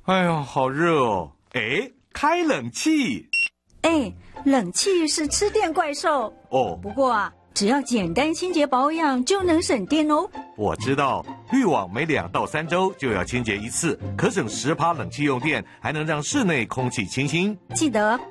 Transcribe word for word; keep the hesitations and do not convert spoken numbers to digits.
哎呀，好热哦！哎，开冷气。 哎，冷气是吃电怪兽哦。 不过啊，只要简单清洁保养就能省电哦。 我知道，滤网每两到三周就要清洁一次，可省十趴冷气用电，还能让室内空气清新。 记得